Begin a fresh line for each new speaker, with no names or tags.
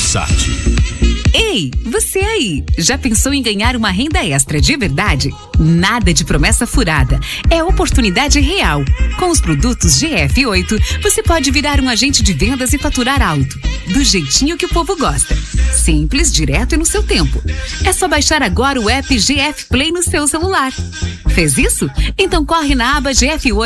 Sat.
Ei, você aí, já pensou em ganhar uma renda extra de verdade? Nada de promessa furada, é oportunidade real. Com os produtos GF8, você pode virar um agente de vendas e faturar alto, do jeitinho que o povo gosta. Simples, direto e no seu tempo. É só baixar agora o app GF Play no seu celular. Fez isso? Então corre na aba GF8